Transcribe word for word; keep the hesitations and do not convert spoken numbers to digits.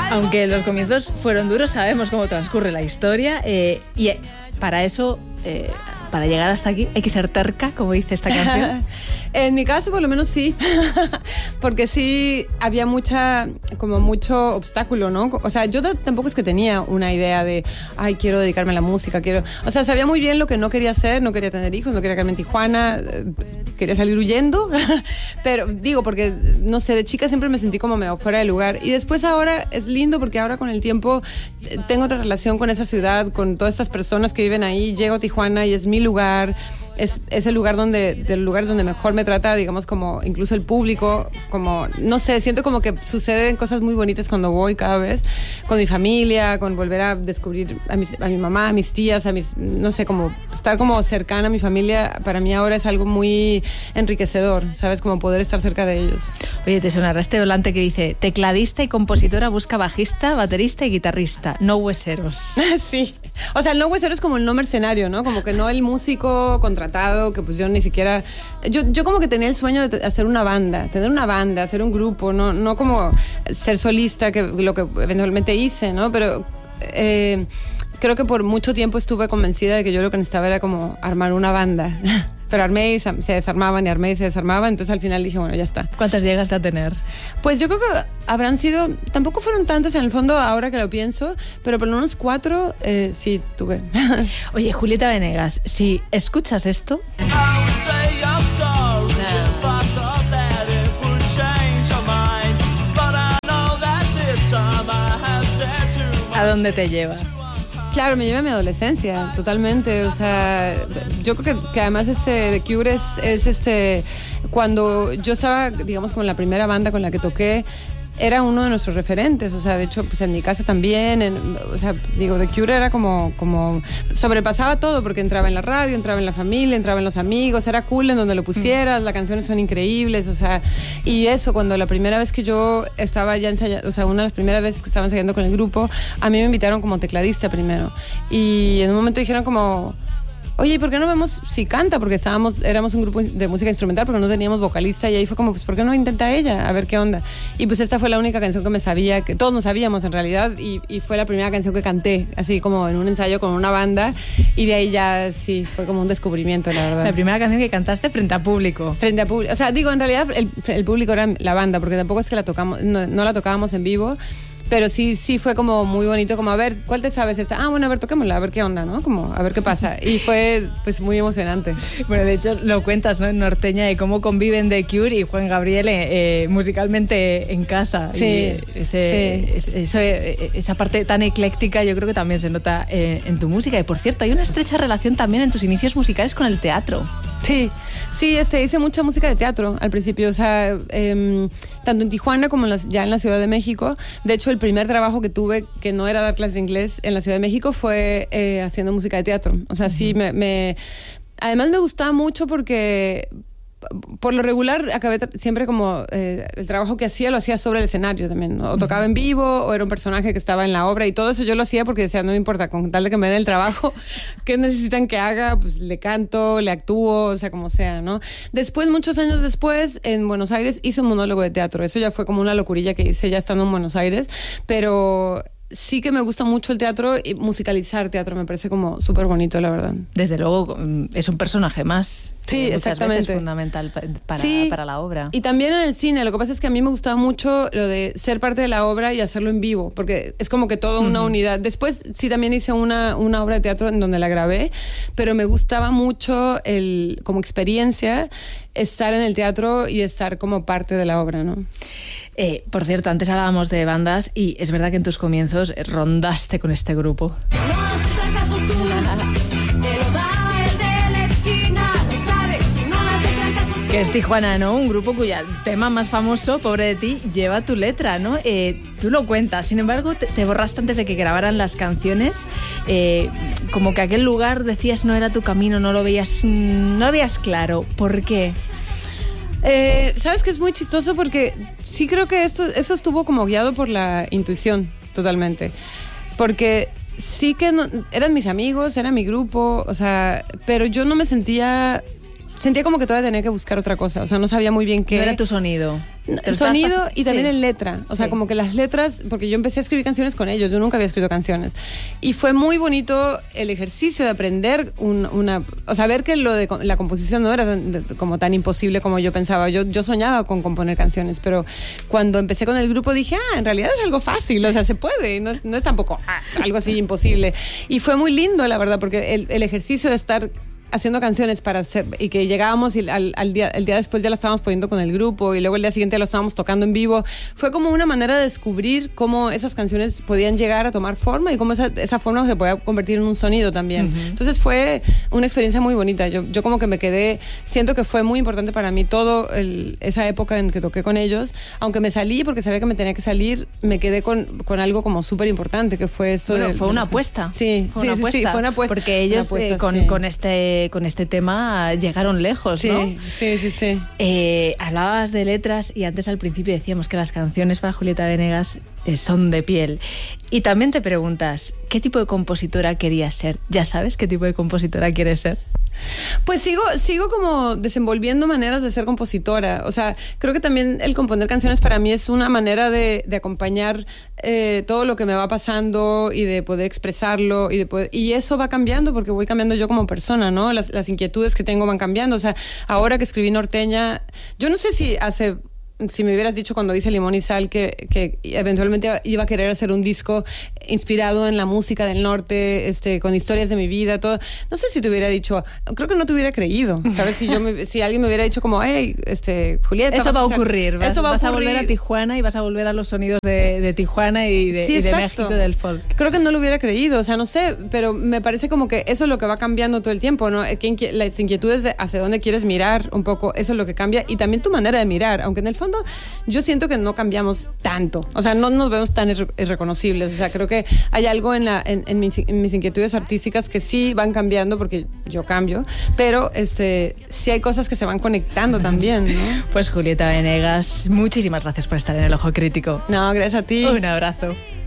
Aunque los comienzos fueron duros, sabemos cómo transcurre la historia eh, y para eso... Eh, para llegar hasta aquí hay que ser terca, como dice esta canción. En mi caso, por lo menos sí, porque sí había mucha, como mucho obstáculo, ¿no? O sea, yo tampoco es que tenía una idea de, ay, quiero dedicarme a la música, quiero... O sea, sabía muy bien lo que no quería hacer, no quería tener hijos, no quería quedarme en Tijuana, quería salir huyendo, pero digo, porque, no sé, de chica siempre me sentí como medio fuera de lugar. Y después ahora es lindo porque ahora con el tiempo tengo otra relación con esa ciudad, con todas estas personas que viven ahí. Llego a Tijuana y es mi lugar, es, es el lugar donde, de los lugares donde mejor me trata, digamos, como incluso el público, como, no sé, siento como que suceden cosas muy bonitas cuando voy cada vez, con mi familia, con volver a descubrir a, mis, a mi mamá, a mis tías, a mis, no sé, como estar como cercana a mi familia, para mí ahora es algo muy enriquecedor, ¿sabes? Como poder estar cerca de ellos. Oye, te sonará este volante que dice, tecladista y compositora busca bajista, baterista y guitarrista, no hueseros. Sí, o sea, el no huesero es como el no mercenario, ¿no? Como que no el músico contratado, que pues yo ni siquiera... Yo, yo como que tenía el sueño de hacer una banda, tener una banda, hacer un grupo, no, no como ser solista, que lo que eventualmente hice, ¿no? Pero eh, creo que por mucho tiempo estuve convencida de que yo lo que necesitaba era como armar una banda. Pero armé y se desarmaban y armé y se desarmaban, entonces al final dije, bueno, ya está. ¿Cuántas llegaste a tener? Pues yo creo que habrán sido, tampoco fueron tantas en el fondo ahora que lo pienso, pero por lo menos cuatro eh, sí tuve. Oye, Julieta Venegas, si escuchas esto... ¿A dónde te lleva? Claro, me lleva a mi adolescencia, totalmente. O sea, yo creo que, que además este The Cure es, es este... Cuando yo estaba, digamos, con la primera banda con la que toqué, era uno de nuestros referentes, o sea, de hecho, pues en mi casa también, en, o sea, digo, The Cure era como, como, sobrepasaba todo, porque entraba en la radio, entraba en la familia, entraba en los amigos, era cool en donde lo pusieras, mm. las canciones son increíbles, o sea, y eso, cuando la primera vez que yo estaba ya ensayando, o sea, una de las primeras veces que estaba ensayando con el grupo, a mí me invitaron como tecladista primero, y en un momento dijeron como... Oye, ¿y por qué no vemos si canta? Porque estábamos, éramos un grupo de música instrumental, porque no teníamos vocalista, y ahí fue como, pues, ¿por qué no intenta ella? A ver qué onda. Y pues esta fue la única canción que me sabía, que todos nos sabíamos en realidad, y, y fue la primera canción que canté, así como en un ensayo con una banda, y de ahí ya sí, fue como un descubrimiento, la verdad. La primera canción que cantaste frente a público. Frente a público. O sea, digo, en realidad el, el público era la banda, porque tampoco es que la tocamos, no, no la tocábamos en vivo. Pero sí, sí fue como muy bonito, como a ver, ¿cuál te sabes esta? Ah, bueno, a ver, toquémosla, a ver qué onda, ¿no? Como a ver qué pasa. Y fue pues muy emocionante. Bueno, de hecho lo cuentas, ¿no? En Norteña, de cómo conviven The Cure y Juan Gabriel eh, musicalmente en casa. Sí, y ese, sí. Eso, esa parte tan ecléctica yo creo que también se nota eh, en tu música. Y por cierto, hay una estrecha relación también en tus inicios musicales con el teatro. Sí, sí, este, hice mucha música de teatro al principio, o sea, eh, tanto en Tijuana como en las, ya en la Ciudad de México. De hecho, el primer trabajo que tuve, que no era dar clases de inglés en la Ciudad de México, fue eh, haciendo música de teatro. O sea, uh-huh. sí, me, me... Además me gustaba mucho porque... Por lo regular, acabé siempre como eh, el trabajo que hacía lo hacía sobre el escenario también, ¿no? O tocaba en vivo, o era un personaje que estaba en la obra, y todo eso yo lo hacía porque decía, no me importa, con tal de que me den el trabajo, ¿qué necesitan que haga? Pues le canto, le actúo, o sea, como sea, ¿no? Después, muchos años después, en Buenos Aires, hice un monólogo de teatro. Eso ya fue como una locurilla que hice ya estando en Buenos Aires, pero... Sí que me gusta mucho el teatro y musicalizar teatro me parece como súper bonito, la verdad. Desde luego, es un personaje más. Sí, eh, exactamente. Es fundamental para, sí, para la obra. Y también en el cine. Lo que pasa es que a mí me gustaba mucho lo de ser parte de la obra y hacerlo en vivo, porque es como que toda una uh-huh. unidad. Después sí también hice una, una obra de teatro en donde la grabé, pero me gustaba mucho el, como experiencia estar en el teatro y estar como parte de la obra, ¿no? Eh, por cierto, antes hablábamos de bandas y es verdad que en tus comienzos rondaste con este grupo. Que es Tijuana, ¿no? Un grupo cuya tema más famoso, Pobre de ti, lleva tu letra, ¿no? Eh, tú lo cuentas, sin embargo, te, te borraste antes de que grabaran las canciones. Eh, como que aquel lugar decías no era tu camino, no lo veías, no lo veías claro. ¿Por qué? Eh, Sabes que es muy chistoso porque sí creo que esto, eso estuvo como guiado por la intuición, totalmente. Porque sí que no, eran mis amigos, era mi grupo, o sea, pero yo no me sentía sentía como que todavía tenía que buscar otra cosa, o sea, no sabía muy bien qué. No era tu sonido. El sonido y también sí. en letra, o sea, sí. como que las letras, porque yo empecé a escribir canciones con ellos, yo nunca había escrito canciones, y fue muy bonito el ejercicio de aprender un, una, o sea, ver que lo de la composición no era tan, de, como tan imposible como yo pensaba. Yo, yo soñaba con componer canciones, pero cuando empecé con el grupo dije, ah, en realidad es algo fácil, o sea, se puede, no es, no es tampoco ah, algo así imposible, y fue muy lindo, la verdad, porque el, el ejercicio de estar haciendo canciones para hacer, y que llegábamos y al, al día, el día después ya las estábamos poniendo con el grupo y luego el día siguiente lo estábamos tocando en vivo, fue como una manera de descubrir cómo esas canciones podían llegar a tomar forma y cómo esa, esa forma se podía convertir en un sonido también. Uh-huh. Entonces fue una experiencia muy bonita. Yo, yo como que me quedé, siento que fue muy importante para mí todo el, esa época en que toqué con ellos, aunque me salí porque sabía que me tenía que salir, me quedé con, con algo como súper importante que fue esto. Bueno, de, fue de una las... apuesta. Sí, fue sí, una sí, apuesta. sí, fue una apuesta. Porque ellos apuesta, eh, con, sí. con este con este tema llegaron lejos, sí, ¿no? Sí, sí, sí. Eh, hablabas de letras y antes al principio decíamos que las canciones para Julieta Venegas eh, son de piel. Y también te preguntas, ¿qué tipo de compositora querías ser? ¿Ya sabes qué tipo de compositora quieres ser? Pues sigo, sigo como desenvolviendo maneras de ser compositora. O sea, creo que también el componer canciones para mí es una manera de, de acompañar eh, todo lo que me va pasando y de poder expresarlo y, de poder, y eso va cambiando porque voy cambiando yo como persona, ¿no? Las, las inquietudes que tengo van cambiando. O sea, ahora que escribí Norteña, yo no sé si hace... Si me hubieras dicho cuando hice Limón y Sal que, que eventualmente iba a querer hacer un disco inspirado en la música del norte, este, con historias de mi vida, todo, no sé si te hubiera dicho, creo que no te hubiera creído, ¿sabes? Si, yo me, si alguien me hubiera dicho como, hey, este, Julieta... Eso va a hacer, ocurrir, vas, esto va vas a, a volver a Tijuana y vas a volver a los sonidos de, de Tijuana y de, sí, y de México, del folk. Creo que no lo hubiera creído, o sea, no sé, pero me parece como que eso es lo que va cambiando todo el tiempo, ¿no? Que, las inquietudes de hacia dónde quieres mirar, un poco, eso es lo que cambia, y también tu manera de mirar, aunque en el fondo yo siento que no cambiamos tanto, o sea, no nos vemos tan irre- irreconocibles, o sea, creo que hay algo en, la, en, en, mis, en mis inquietudes artísticas que sí van cambiando porque yo cambio, pero este, sí hay cosas que se van conectando también, ¿no? Pues Julieta Venegas, muchísimas gracias por estar en El Ojo Crítico. No, gracias a ti. Un abrazo.